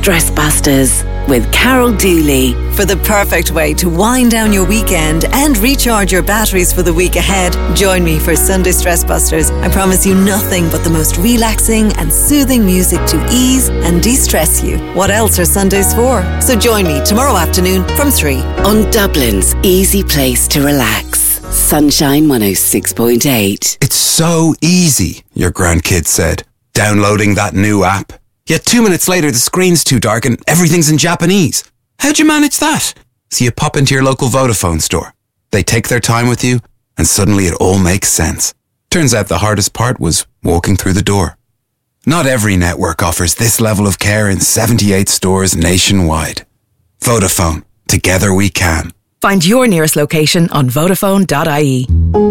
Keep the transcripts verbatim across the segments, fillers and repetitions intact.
Stress Busters with Carol Dooley. For the perfect way to wind down your weekend and recharge your batteries for the week ahead, join me for Sunday Stress Busters. I promise you nothing but the most relaxing and soothing music to ease and de-stress you. What else are Sundays for? So join me tomorrow afternoon from three on Dublin's easy place to relax. Sunshine one oh six point eight. It's so easy, your grandkid said, downloading that new app. Yet two minutes later, the screen's too dark and everything's in Japanese. How'd you manage that? So you pop into your local Vodafone store. They take their time with you, and suddenly it all makes sense. Turns out the hardest part was walking through the door. Not every network offers this level of care in seventy-eight stores nationwide. Vodafone. Together we can. Find your nearest location on Vodafone dot I E.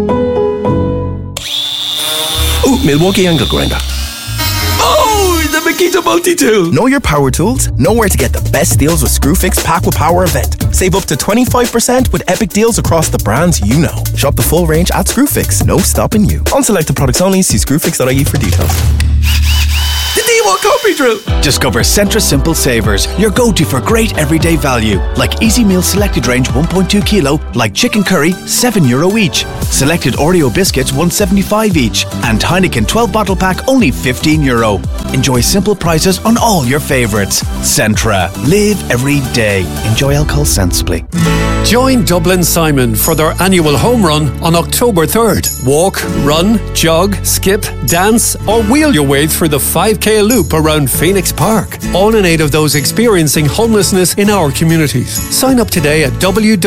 Oh, Milwaukee angle grinder. Oh, the Makita multi-tool. Know your power tools? Know where to get the best deals with Screwfix Pack with Power event. Save up to twenty-five percent with epic deals across the brands you know. Shop the full range at Screwfix. No stopping you. On selected products only. See screwfix dot I E for details. The D one coffee drill. Discover Centra Simple Savers, your go-to for great everyday value. Like Easy Meal Selected Range one point two kilo, like chicken curry, seven euro each. Selected Oreo biscuits, one seventy-five each. And Heineken twelve bottle pack, only fifteen euro. Enjoy simple prices on all your favourites. Centra. Live every day. Enjoy alcohol sensibly. Join Dublin Simon for their annual home run on October third. Walk, run, jog, skip, dance or wheel your way through the five K loop around Phoenix Park. All in aid of those experiencing homelessness in our communities. Sign up today at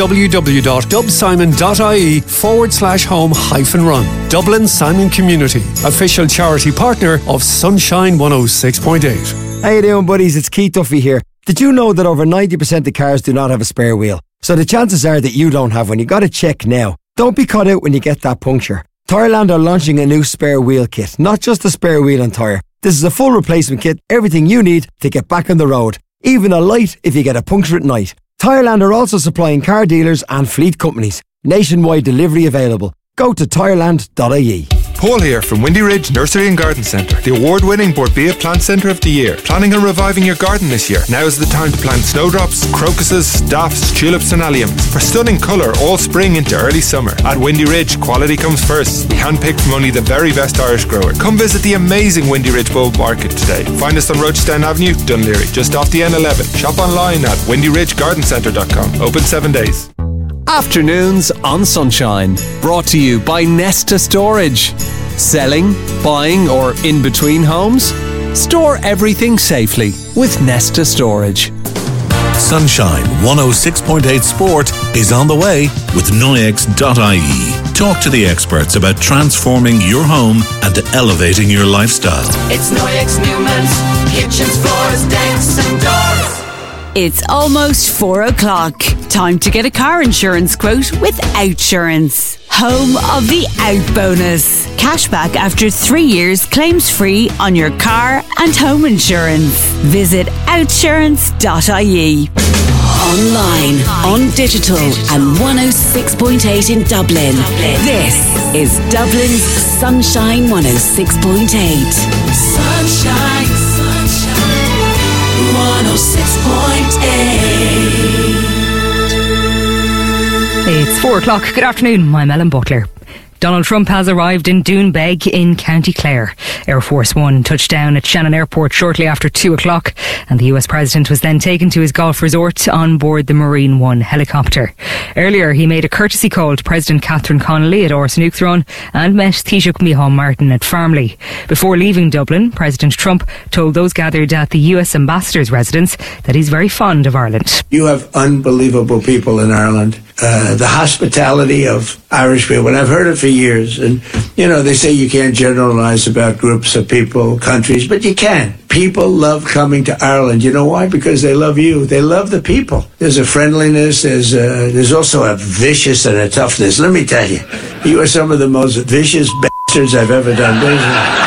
www.dubsimon.ie forward slash home hyphen run. Dublin Simon Community, official charity partner of Sunshine one oh six point eight. How you doing, buddies? It's Keith Duffy here. Did you know that over ninety percent of cars do not have a spare wheel? So the chances are that you don't have one. You got to check now. Don't be caught out when you get that puncture. Tyreland are launching a new spare wheel kit. Not just a spare wheel and tyre. This is a full replacement kit. Everything you need to get back on the road. Even a light if you get a puncture at night. Tyreland are also supplying car dealers and fleet companies. Nationwide delivery available. Go to tyreland dot I E. Paul here from Windy Ridge Nursery and Garden Centre, the award-winning Borbia Plant Centre of the Year. Planning on reviving your garden this year? Now is the time to plant snowdrops, crocuses, daffs, tulips and alliums for stunning colour all spring into early summer. At Windy Ridge, quality comes first. We handpicked from only the very best Irish grower. Come visit the amazing Windy Ridge Bulb Market today. Find us on Rochestown Avenue, Dunleary, just off the N eleven. Shop online at windy ridge garden centre dot com. Open seven days. Afternoons on Sunshine, brought to you by Nesta Storage. Selling, buying or in between homes? Store everything safely with Nesta Storage. Sunshine one oh six point eight Sport is on the way with Noyex dot I E. Talk to the experts about transforming your home and elevating your lifestyle. It's Noyex Newman's kitchens, floors, decks and doors. It's almost four o'clock. Time to get a car insurance quote with Outsurance. Home of the Out Bonus. Cashback after three years, claims free on your car and home insurance. Visit outsurance dot I E. Online, on digital and one oh six point eight in Dublin. This is Dublin's Sunshine one oh six point eight. Sunshine, sunshine, one oh six point eight. It's four o'clock. Good afternoon. I'm Ellen Butler. Donald Trump has arrived in Doonbeg in County Clare. Air Force One touched down at Shannon Airport shortly after two o'clock, and the U S President was then taken to his golf resort on board the Marine One helicopter. Earlier, he made a courtesy call to President Catherine Connolly at Orson-Uachtaráin and met Taoiseach Micheál Martin at Farmley. Before leaving Dublin, President Trump told those gathered at the U S Ambassador's residence that he's very fond of Ireland. You have unbelievable people in Ireland. Uh, the hospitality of Irish people, and I've heard it for years. And, you know, they say you can't generalize about groups of people, countries, but you can. People love coming to Ireland. You know why? Because they love you. They love the people. There's a friendliness. There's a, there's also a vicious and a toughness. Let me tell you, you are some of the most vicious bastards I've ever done business.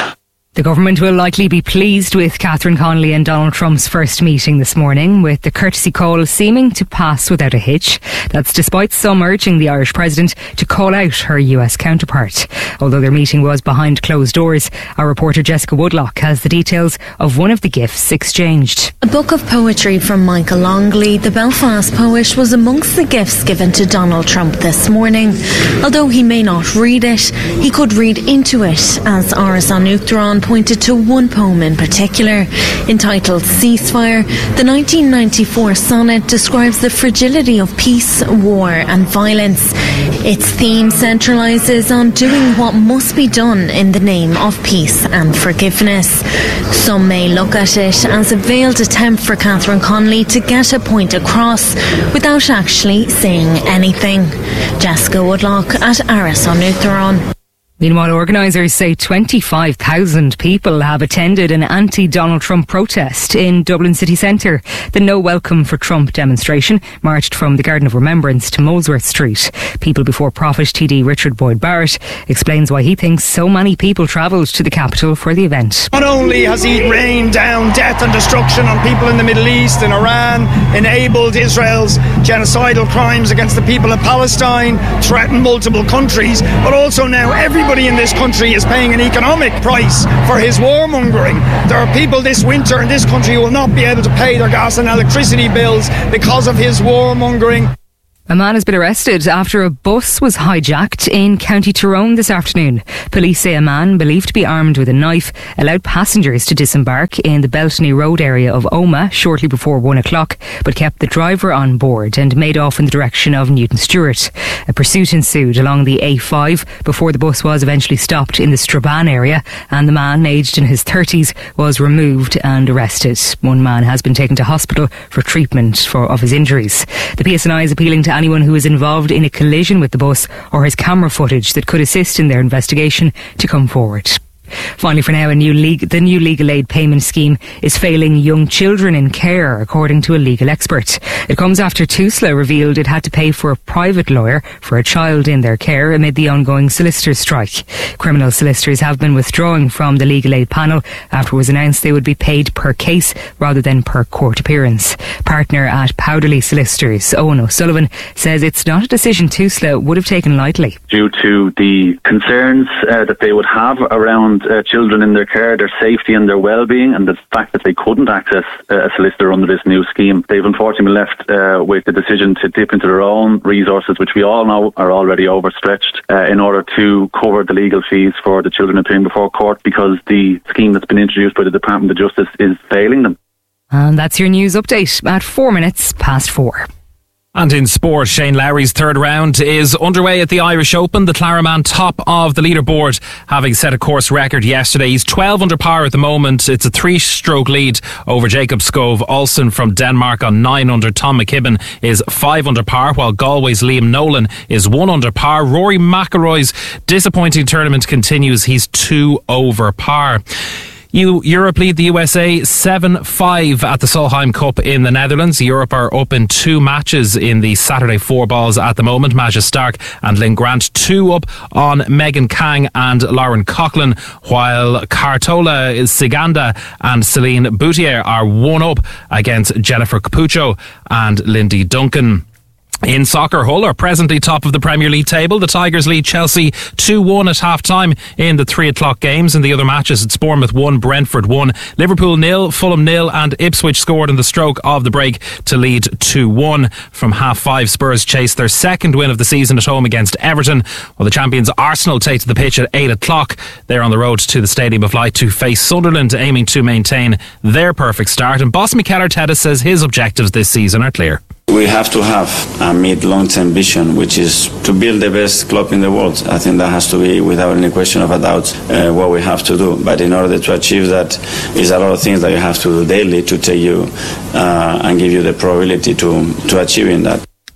The government will likely be pleased with Catherine Connolly and Donald Trump's first meeting this morning, with the courtesy call seeming to pass without a hitch. That's despite some urging the Irish president to call out her U S counterpart. Although their meeting was behind closed doors, our reporter Jessica Woodlock has the details of one of the gifts exchanged. A book of poetry from Michael Longley, the Belfast poet, was amongst the gifts given to Donald Trump this morning. Although he may not read it, he could read into it, as Áras An Uachtaráin pointed to one poem in particular. Entitled Ceasefire, the nineteen ninety-four sonnet describes the fragility of peace, war and violence. Its theme centralises on doing what must be done in the name of peace and forgiveness. Some may look at it as a veiled attempt for Catherine Connolly to get a point across without actually saying anything. Jessica Woodlock at Áras An Uachtaráin. Meanwhile, organisers say twenty-five thousand people have attended an anti-Donald Trump protest in Dublin city centre. The No Welcome for Trump demonstration marched from the Garden of Remembrance to Molesworth Street. People Before Profit T D Richard Boyd Barrett explains why he thinks so many people travelled to the capital for the event. Not only has he rained down death and destruction on people in the Middle East, in Iran, enabled Israel's genocidal crimes against the people of Palestine, threatened multiple countries, but also now everybody Everybody in this country is paying an economic price for his warmongering. There are people this winter in this country who will not be able to pay their gas and electricity bills because of his warmongering. A man has been arrested after a bus was hijacked in County Tyrone this afternoon. Police say a man, believed to be armed with a knife, allowed passengers to disembark in the Beltany Road area of Omagh shortly before one o'clock, but kept the driver on board and made off in the direction of Newton Stewart. A pursuit ensued along the A five before the bus was eventually stopped in the Strabane area, and the man, aged in his thirties, was removed and arrested. One man has been taken to hospital for treatment for, of his injuries. The P S N I is appealing to anyone who is involved in a collision with the bus or has camera footage that could assist in their investigation to come forward. Finally, for now, a new league, the new legal aid payment scheme is failing young children in care, according to a legal expert. It comes after Tusla revealed it had to pay for a private lawyer for a child in their care amid the ongoing solicitors' strike. Criminal solicitors have been withdrawing from the legal aid panel after it was announced they would be paid per case rather than per court appearance. Partner at Powderly Solicitors, Owen O'Sullivan, says it's not a decision Tusla would have taken lightly. Due to the concerns uh, that they would have around Uh, children in their care, their safety and their well-being, and the fact that they couldn't access uh, a solicitor under this new scheme, they've unfortunately left uh, with the decision to dip into their own resources, which we all know are already overstretched, uh, in order to cover the legal fees for the children appearing before court, because the scheme that's been introduced by the Department of Justice is failing them. And that's your news update at four minutes past four. And in sport, Shane Lowry's third round is underway at the Irish Open. The Clareman top of the leaderboard, having set a course record yesterday. He's twelve under par at the moment. It's a three-stroke lead over Jacob Skov Olsen from Denmark on nine under. Tom McKibben is five under par, while Galway's Liam Nolan is one under par. Rory McIlroy's disappointing tournament continues. He's two over par. You, Europe lead the U S A seven five at the Solheim Cup in the Netherlands. Europe are up in two matches in the Saturday four balls at the moment. Maja Stark and Lynn Grant two up on Megan Kang and Lauren Coughlin, while Cartola Siganda and Celine Boutier are one up against Jennifer Capuccio and Lindy Duncan. In soccer, Hull are presently top of the Premier League table. The Tigers lead Chelsea two one at half-time in the three o'clock games. In the other matches, it's Bournemouth one, Brentford one, Liverpool nil, Fulham nil, and Ipswich scored in the stroke of the break to lead two one. From half-five, Spurs chase their second win of the season at home against Everton, while the champions Arsenal take to the pitch at eight o'clock. They're on the road to the Stadium of Light to face Sunderland, aiming to maintain their perfect start. And boss Mikel Arteta says his objectives this season are clear. We have to have a mid-long-term vision, which is to build the best club in the world. I think that has to be, without any question of a doubt, uh, what we have to do. But in order to achieve that, is a lot of things that you have to do daily to take you uh, and give you the probability to, to achieving that.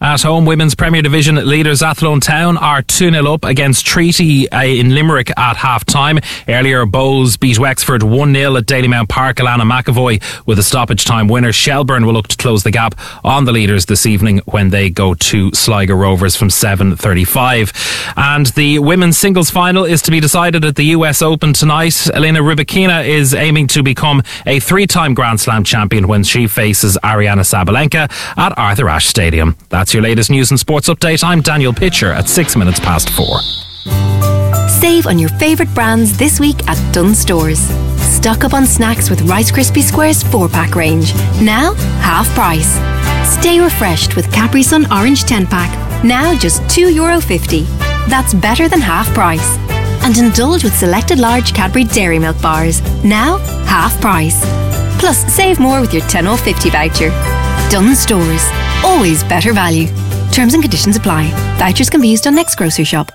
At home, Women's Premier Division leaders Athlone Town are two nil up against Treaty uh, in Limerick at half-time. Earlier, Bowes beat Wexford one nil at Dalymount Park. Alana McAvoy with a stoppage time winner. Shelburne will look to close the gap on the leaders this evening when they go to Sligo Rovers from seven thirty-five. And the women's singles final is to be decided at the U S Open tonight. Elena Rybakina is aiming to become a three-time Grand Slam champion when she faces Ariana Sabalenka at Arthur Ashe Stadium. That's your latest news and sports update. I'm Daniel Pitcher at six minutes past four. Save on your favourite brands this week at Dunnes Stores. Stock up on snacks with Rice Krispie Squares four pack range. Now, half price. Stay refreshed with Capri Sun Orange ten pack. Now just two euro fifty. That's better than half price. And indulge with selected large Cadbury Dairy Milk bars. Now, half price. Plus, save more with your ten off fifty voucher. Dunnes Stores. Always better value. Terms and conditions apply. Vouchers can be used on next grocery shop.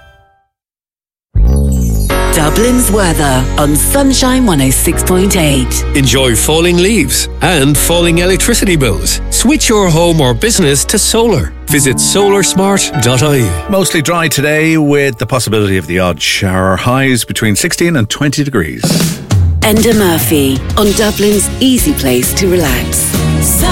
Dublin's weather on Sunshine one oh six point eight. Enjoy falling leaves and falling electricity bills. Switch your home or business to solar. Visit solar smart dot I E. Mostly dry today with the possibility of the odd shower. Highs between sixteen and twenty degrees. Enda Murphy on Dublin's easy place to relax.